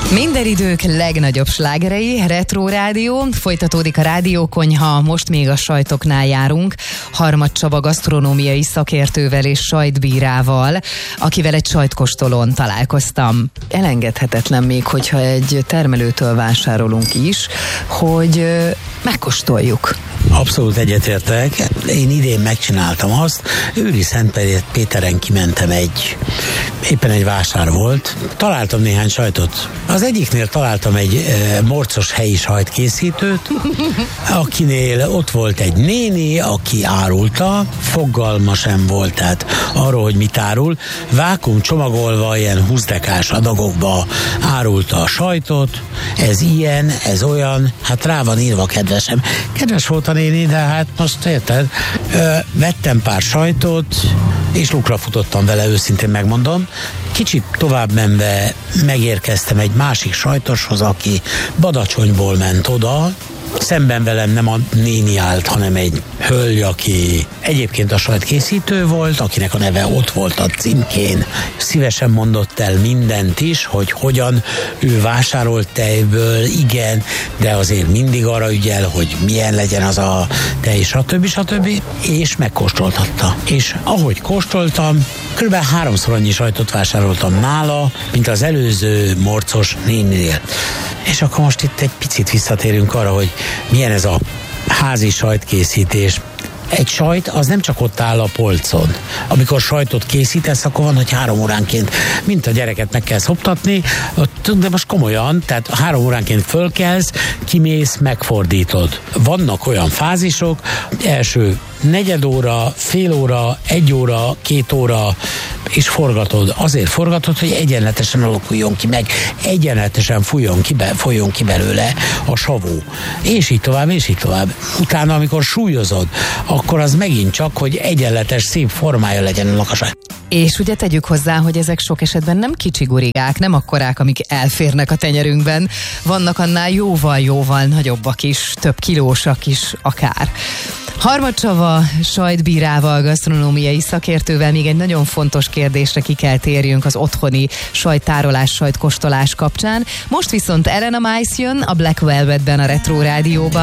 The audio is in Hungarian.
Minden idők legnagyobb slágerei, Retro Rádió, folytatódik a Rádiókonyha, most még a sajtoknál járunk, Harmad Csaba gasztronómiai szakértővel és sajtbírával, akivel egy sajtkóstolón találkoztam. Elengedhetetlen még, hogyha egy termelőtől vásárolunk is, hogy megkóstoljuk. Abszolút egyetértek. Én idén megcsináltam azt, Őri Szentpéteren kimentem éppen egy vásár volt. Találtam néhány sajtot. Az egyiknél találtam egy morcos helyi sajtkészítőt, akinél ott volt egy néni, aki árulta, fogalma sem volt, tehát arról, hogy mit árul. Vákuum csomagolva, ilyen 20 dekás adagokba árulta a sajtot. Ez ilyen, ez olyan, hát rá van írva, kedvesem. Kedves volt a néni, de hát most érted, vettem pár sajtot, és lukra futottam vele, őszintén megmondom. Kicsit tovább menve megérkeztem egy másik sajtoshoz, aki Badacsonyból ment oda. Szemben velem nem a néni állt, hanem egy hölgy, aki egyébként a sajtkészítő volt, akinek a neve ott volt a címkén. Szívesen mondott el mindent is, hogy hogyan ő vásárolt tejből, igen, de azért mindig arra ügyel, hogy milyen legyen az a tej, stb. És megkóstoltatta. És ahogy kóstoltam, kb. 3-szor annyi sajtot vásároltam nála, mint az előző morcos néninél. És akkor most itt egy picit visszatérünk arra, hogy milyen ez a házi sajtkészítés. Egy sajt az nem csak ott áll a polcon. Amikor sajtot készítesz, akkor van, hogy 3 óránként, mint a gyereket meg kell szoptatni, de most komolyan, tehát 3 óránként fölkelsz, kimész, megfordítod. Vannak olyan fázisok, első negyed óra, fél óra, 1 óra, 2 óra, és forgatod. Azért forgatod, hogy egyenletesen alakuljon ki, meg egyenletesen folyjon ki belőle a savó. És így tovább, és így tovább. Utána, amikor súlyozod, akkor az megint csak, hogy egyenletes, szép formája legyen annak a sajt. És ugye tegyük hozzá, hogy ezek sok esetben nem kicsi gurigák, nem akkorák, amik elférnek a tenyerünkben. Vannak annál jóval nagyobbak is, több kilósak is akár. Harmad Csaba sajtbírával, gasztronómiai szakértővel még egy nagyon fontos kérdésre ki kell térjünk az otthoni sajttárolás, sajtkóstolás kapcsán. Most viszont Elena Mice jön a Black Velvetben a Retro Rádióban.